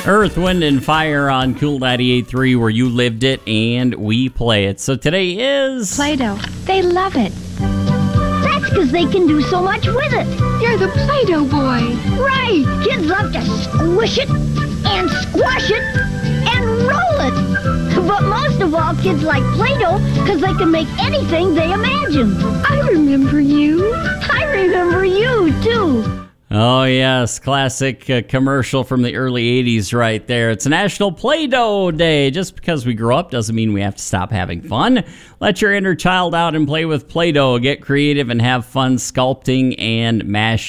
Earth, Wind, and Fire on Cool 98.3, where you lived it and we play it. So today is... Play-Doh. They love it. That's because they can do so much with it. You're the Play-Doh boy. Right. Kids love to squish it and squash it and roll it. But most of all, kids like Play-Doh because they can make anything they imagine. I remember you. I remember you, too. Oh, yes. Classic commercial from the early 80s right there. It's National Play-Doh Day. Just because we grow up doesn't mean we have to stop having fun. Let your inner child out and play with Play-Doh. Get creative and have fun sculpting and mashing.